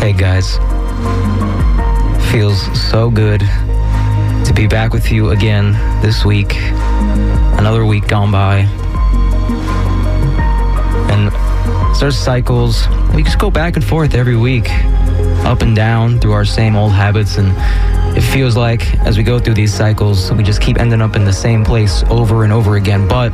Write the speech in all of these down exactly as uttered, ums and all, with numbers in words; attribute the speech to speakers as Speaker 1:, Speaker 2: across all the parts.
Speaker 1: Hey guys, feels so good to be back with you again this week. Another week gone by. And there's cycles. We just go back and forth every week, up and down through our same old habits, and it feels like as we go through these cycles, we just keep ending up in the same place over and over again. But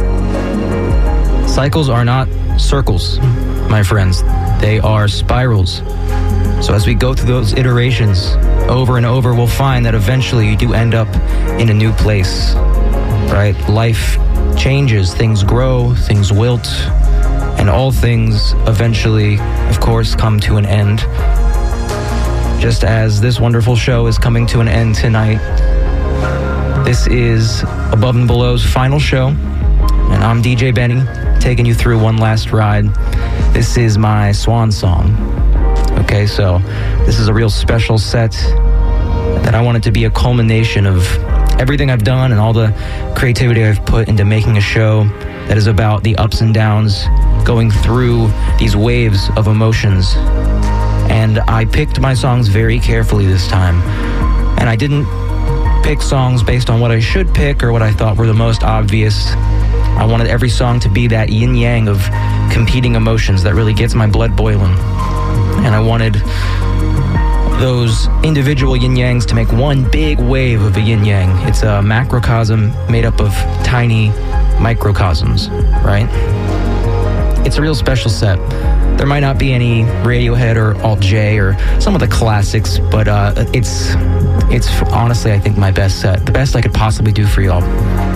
Speaker 1: cycles are not circles, my friends. They are spirals. So as we go through those iterations over and over, we'll find that eventually you do end up in a new place, right? Life changes, things grow, things wilt, and all things eventually, of course, come to an end. Just as this wonderful show is coming to an end tonight. This is Above and Below's final show, and I'm D J Benny, taking you through one last ride. This is my swan song. Okay, so this is a real special set that I wanted to be a culmination of everything I've done and all the creativity I've put into making a show that is about the ups and downs, going through these waves of emotions. And I picked my songs very carefully this time. And I didn't pick songs based on what I should pick or what I thought were the most obvious. I wanted every song to be that yin-yang of competing emotions that really gets my blood boiling. And I wanted those individual yin-yangs to make one big wave of a yin-yang. It's a macrocosm made up of tiny microcosms, right? It's a real special set. There might not be any Radiohead or Alt J or some of the classics, but uh, it's, it's honestly, I think, my best set. The best I could possibly do for y'all.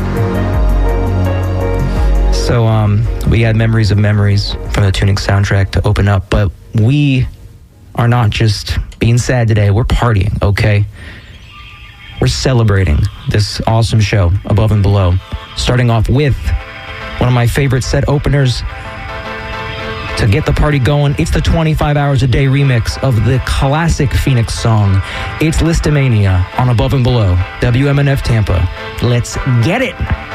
Speaker 1: So um, we had Memories of Memories from the Tuning soundtrack to open up, but we are not just being sad today. We're partying, okay? We're celebrating this awesome show, Above and Below. Starting off with one of my favorite set openers to get the party going. It's the twenty-five hours a day remix of the classic Phoenix song. It's Listomania on Above and Below, W M N F Tampa. Let's get it!